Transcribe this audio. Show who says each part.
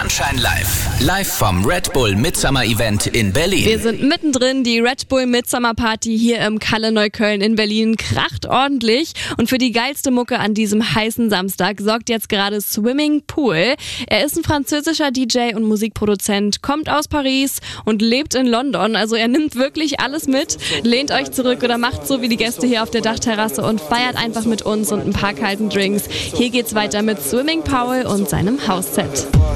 Speaker 1: Sunshine Live vom Red Bull Midsummer Event in Berlin.
Speaker 2: Wir sind mittendrin, die Red Bull Midsummer Party hier im Kalle Neukölln in Berlin kracht ordentlich. Und für die geilste Mucke an diesem heißen Samstag sorgt jetzt gerade Swimming Pool. Er ist ein französischer DJ und Musikproduzent, kommt aus Paris und lebt in London. Also er nimmt wirklich alles mit. Lehnt euch zurück oder macht so wie die Gäste hier auf der Dachterrasse und feiert einfach mit uns und ein paar kalten Drinks. Hier geht's weiter mit Swimming Pool und seinem House-Set.